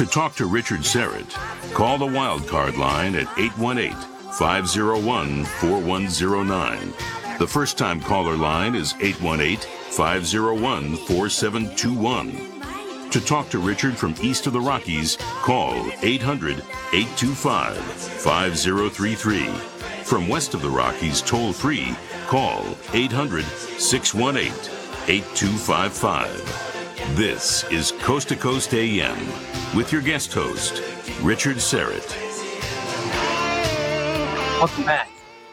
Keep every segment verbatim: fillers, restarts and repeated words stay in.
To talk to Richard Syrett, call the Wildcard line at eight one eight, five oh one, four one oh nine. The first-time caller line is eight one eight, five oh one, four seven two one. To talk to Richard from east of the Rockies, call eight hundred, eight two five, five oh three three. From west of the Rockies, toll-free, call eight hundred, six one eight, eight two five five. This is Coast to Coast A M with your guest host, Richard Syrett. Welcome back.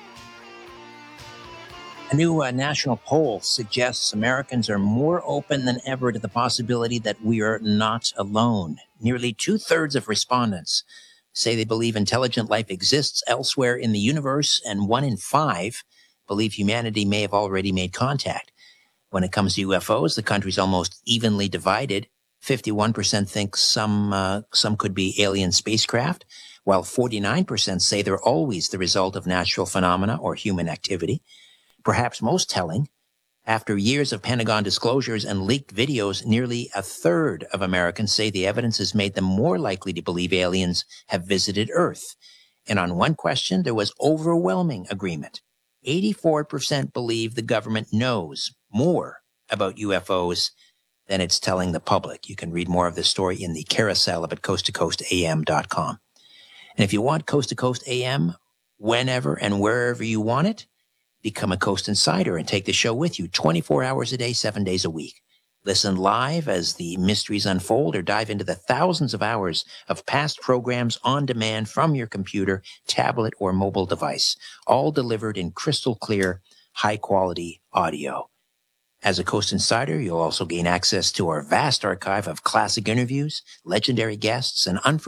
A new uh, national poll suggests Americans are more open than ever to the possibility that we are not alone. Nearly two-thirds of respondents say they believe intelligent life exists elsewhere in the universe, and one in five believe humanity may have already made contact. When it comes to U F Os, the country's almost evenly divided. fifty-one percent think some uh, some could be alien spacecraft, while forty-nine percent say they're always the result of natural phenomena or human activity. Perhaps most telling, after years of Pentagon disclosures and leaked videos, nearly a third of Americans say the evidence has made them more likely to believe aliens have visited Earth. And on one question, there was overwhelming agreement. eighty-four percent believe the government knows more about U F Os than it's telling the public. You can read more of this story in the carousel up at coast to coast a m dot com. And if you want Coast to Coast A M whenever and wherever you want it, become a Coast Insider and take the show with you twenty-four hours a day, seven days a week. Listen live as the mysteries unfold or dive into the thousands of hours of past programs on demand from your computer, tablet, or mobile device, all delivered in crystal clear, high-quality audio. As a Coast Insider, you'll also gain access to our vast archive of classic interviews, legendary guests, and unforgettable